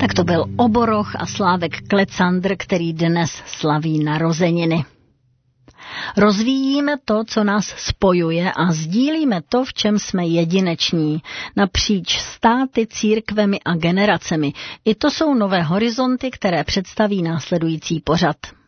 Tak to byl Oboroch a Slávek Klecandr, který dnes slaví narozeniny. Rozvíjíme to, co nás spojuje a sdílíme to, v čem jsme jedineční, napříč státy, církvemi a generacemi. I to jsou nové horizonty, které představí následující pořad.